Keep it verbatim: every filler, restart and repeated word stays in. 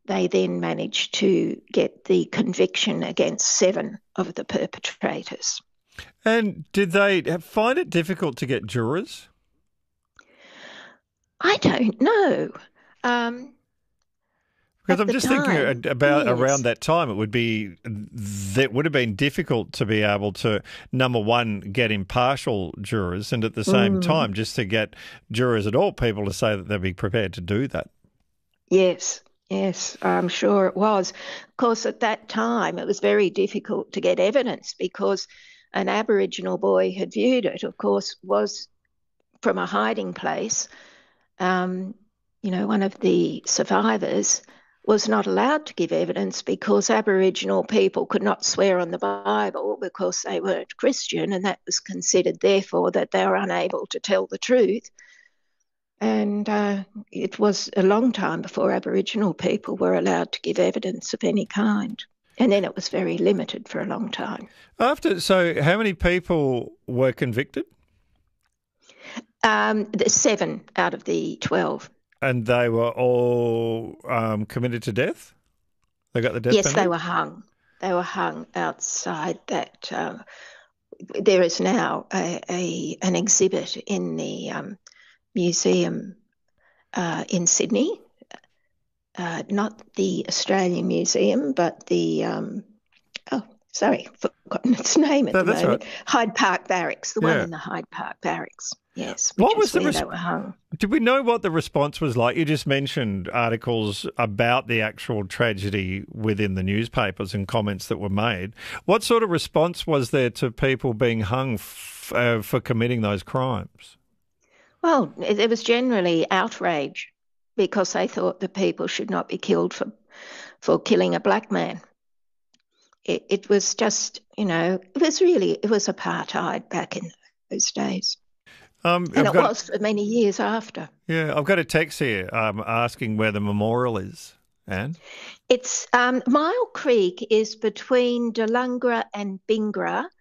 they then managed to get the conviction against seven of the perpetrators. And did they find it difficult to get jurors? I don't know. Um, Because at I'm the just time, thinking about yes. around that time, it would be that would have been difficult to be able to, number one, get impartial jurors, and at the same Mm, time, just to get jurors at all, people to say that they'd be prepared to do that. yes, yes, I'm sure it was. Of course, at that time, it was very difficult to get evidence because an Aboriginal boy had viewed it, of course, was from a hiding place. Um, you know, one of the survivors was not allowed to give evidence because Aboriginal people could not swear on the Bible because they weren't Christian, and that was considered, therefore, that they were unable to tell the truth. And uh, it was a long time before Aboriginal people were allowed to give evidence of any kind. And then it was very limited for a long time. After, so how many people were convicted? Um, the seven out of the twelve. And they were all um, committed to death? They got the death Yes, penalty? they were hung. They were hung outside that. Uh, there is now a, a an exhibit in the um, museum uh, in Sydney, uh, not the Australian Museum, but the um, oh, sorry, forgotten its name at No, the that's moment. right. Hyde Park Barracks, the one Yeah. in the Hyde Park Barracks. Yes, What which was is the where res- they were hung. Did we know what the response was like? You just mentioned articles about the actual tragedy within the newspapers and comments that were made. What sort of response was there to people being hung f- uh, for committing those crimes? Well, there was generally outrage because they thought that people should not be killed for for killing a black man. It, it was just, you know, it was really, it was apartheid back in those days. Um, And I've it got was for many years after. yeah, I've got a text here um, asking where the memorial is. Anne? It's um, Mile Creek is between Delungra and Bingra,